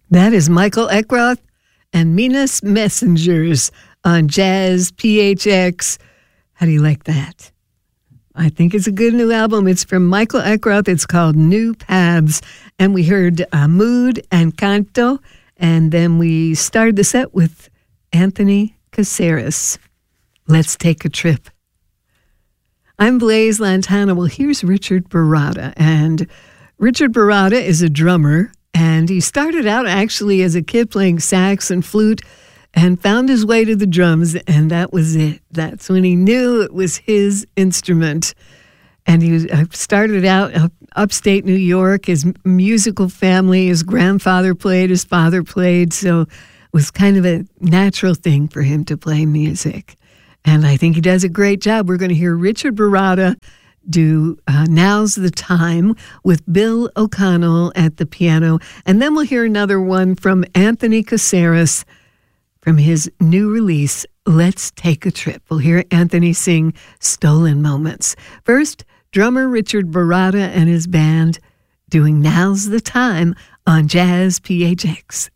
That is Michael Eckroth and Minas Messengers on Jazz PHX. How do you like that? I think it's a good new album. It's from Michael Eckroth. It's called New Paths. And we heard Mood and Canto. And then we started the set with Anthony Caceres. Let's take a trip. I'm Blaise Lantana. Well, here's Richard Baratta. And Richard Baratta is a drummer. And he started out actually as a kid playing sax and flute and found his way to the drums, and that was it. That's when he knew it was his instrument. And he started out upstate New York. His musical family, his grandfather played, his father played, so it was kind of a natural thing for him to play music. And I think he does a great job. We're going to hear Richard Baratta do Now's the Time with Bill O'Connell at the piano. And then we'll hear another one from Anthony Caceres from his new release, Let's Take a Trip. We'll hear Anthony sing Stolen Moments. First, drummer Richard Baratta and his band doing Now's the Time on Jazz PHX.